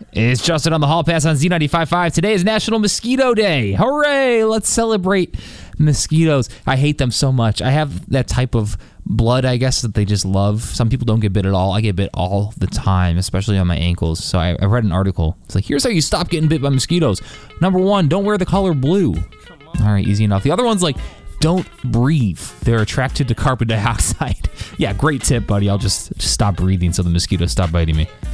It's Justin on the Hall Pass on Z95.5. Today is National Mosquito Day. Hooray! Let's celebrate mosquitoes. I hate them so much. I have that type of blood, I guess, that they just love. Some people don't get bit at all. I get bit all the time, especially on my ankles. So I read an article. It's like, here's how you stop getting bit by mosquitoes. Number 1, don't wear the color blue. All right, easy enough. The other one's like, don't breathe. They're attracted to carbon dioxide. Yeah, great tip, buddy. I'll just stop breathing so the mosquitoes stop biting me.